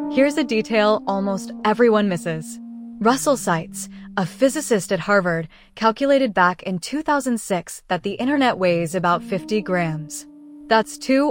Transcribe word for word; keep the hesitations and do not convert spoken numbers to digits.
Here's a detail almost everyone misses. Russell Seitz, a physicist at Harvard, calculated back in two thousand six that the internet weighs about fifty grams. That's two